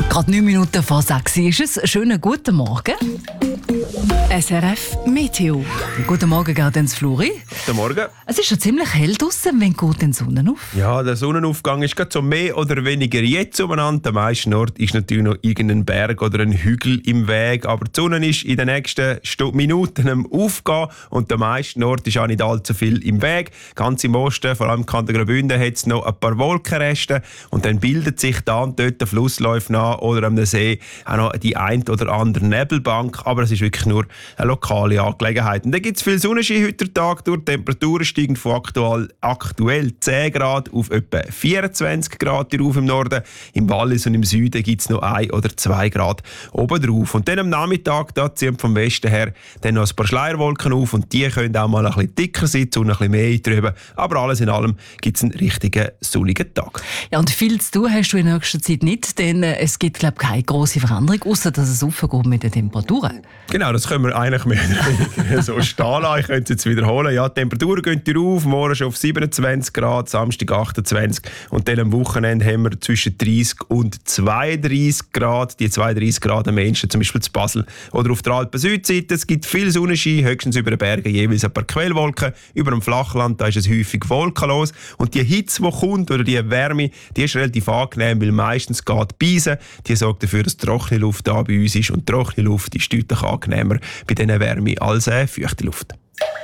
Gerade 9 Minuten vor 6 ist es. Schönen guten Morgen. SRF Meteo. Guten Morgen, Gaudenz Fluri. Guten Morgen. Es ist schon ziemlich hell draussen, wenn geht die Sonne auf? Ja, der Sonnenaufgang ist gerade so mehr oder weniger jetzt umeinander. Am meisten Ort ist natürlich noch irgendein Berg oder ein Hügel im Weg. Aber die Sonne ist in den nächsten Minuten am Aufgehen und am meisten Ort ist auch nicht allzu viel im Weg. Ganz im Osten, vor allem im Kanton Graubünden, hat es noch ein paar Wolkenreste. Und dann bildet sich da und dort der Flusslauf nach oder am See auch noch die ein oder andere Nebelbank. Aber es ist wirklich nur eine lokale Angelegenheit. Und dann gibt es viel Sonnenschein heute Tag durch. Die Temperaturen steigen von aktuell 10 Grad auf etwa 24 Grad hier rauf im Norden. Im Wallis und im Süden gibt es noch 1 oder 2 Grad oben drauf. Und dann am Nachmittag da ziehen vom Westen her dann noch ein paar Schleierwolken auf und die können auch mal ein bisschen dicker sein, die Sonne ein bisschen mehr drüber. Aber alles in allem gibt es einen richtigen sonnigen Tag. Ja, und viel zu tun hast du in nächster Zeit nicht, denn es gibt, glaube ich, keine grosse Veränderung, außer dass es aufgeht mit den Temperaturen. Genau, das können wir eigentlich mehr oder weniger so stehen lassen. Ich könnte es jetzt wiederholen. Ja, die Temperaturen gehen hier rauf, morgen schon auf 27 Grad, Samstag 28 und dann am Wochenende haben wir zwischen 30 und 32 Grad. Die 32 Grad am Menschen, zum Beispiel zu Basel oder auf der Alpen-Südseite. Es gibt viel Sonnenschein, höchstens über den Bergen jeweils ein paar Quellwolken. Über dem Flachland da ist es häufig wolkenlos. Und die Hitze, die kommt, oder die Wärme, die ist relativ angenehm, weil meistens geht Beisen. Die sorgt dafür, dass trockene Luft da bei uns ist. Und trockene Luft ist deutlich angenehmer bei dieser Wärme als feuchte Luft.